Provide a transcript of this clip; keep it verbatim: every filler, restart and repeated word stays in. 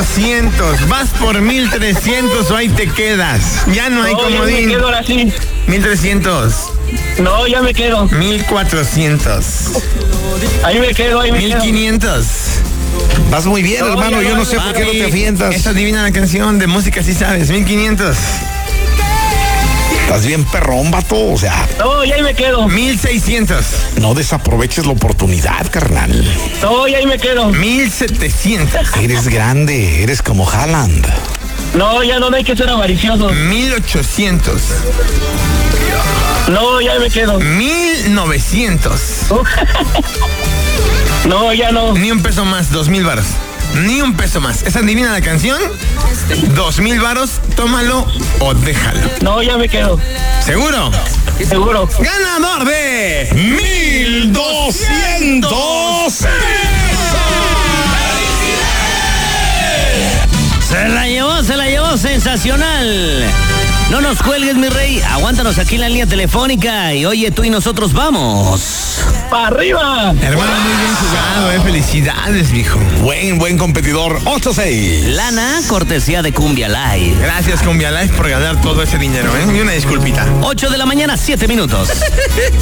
doscientos. ¿Vas por mil trescientos o ahí te quedas? Ya no hay No, ya comodín. me quedo ahora sí. mil trescientos. No, ya me quedo. mil cuatrocientos. Ahí me quedo, ahí me mil quedo. quinientos. Vas muy bien, No, hermano. ya Yo no, no sé por qué no te avientas. Esta adivina la canción de música, sí sabes. mil quinientos. Estás bien perrón, vato. O sea, No, ya ahí me quedo. mil seiscientos. no desaproveches la oportunidad, carnal. No, ya ahí me quedo. mil setecientos. Eres grande, eres como Haaland. No, ya no, no hay que ser avariciosos. mil ochocientos. No, ya ahí me quedo. mil novecientos. No, ya no. Ni un peso más, dos mil varos. Ni un peso más. ¿Esa adivina la canción? Dos mil varos, tómalo o déjalo. No, ya me quedo. ¿Seguro? Seguro. Ganador de ¡Mil doscientos! Se la llevó, se la llevó, sensacional. No nos cuelgues, mi rey. Aguántanos aquí en la línea telefónica. Y oye, tú y nosotros vamos. ¡Para arriba! Hermano, muy bien jugado, eh. Felicidades, viejo. Buen, buen competidor. ocho seis. Lana, cortesía de Cumbia Live. Gracias, Cumbia Life, por ganar todo ese dinero, ¿eh? Y una disculpita. ocho de la mañana, siete minutos.